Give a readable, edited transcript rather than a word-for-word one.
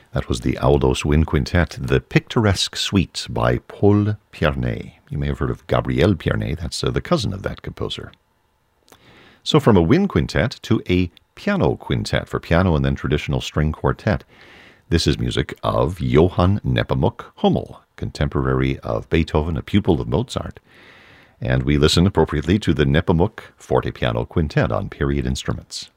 That was the Audos Wind Quintet, The Picturesque Suite by Paul Pierney. You may have heard of Gabriel Pierney, that's the cousin of that composer. So from a wind quintet to a piano quintet for piano and then traditional string quartet. This is music of Johann Nepomuk Hummel, contemporary of Beethoven, a pupil of Mozart. And we listen appropriately to the Nepomuk Fortepiano Quintet on Period Instruments.